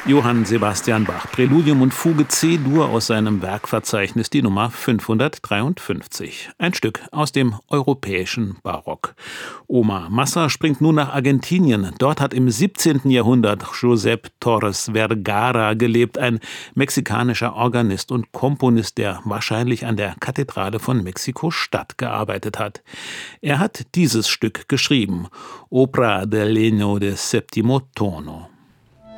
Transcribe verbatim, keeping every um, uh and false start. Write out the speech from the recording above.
Johann Sebastian Bach, Präludium und Fuge C-Dur aus seinem Werkverzeichnis, die Nummer fünfhundertdreiundfünfzig. Ein Stück aus dem europäischen Barock. Oma Massa springt nun nach Argentinien. Dort hat im siebzehnten Jahrhundert Josep Torres Vergara gelebt, ein mexikanischer Organist und Komponist, der wahrscheinlich an der Kathedrale von Mexiko-Stadt gearbeitet hat. Er hat dieses Stück geschrieben, Opera del Legno de Settimo Tono.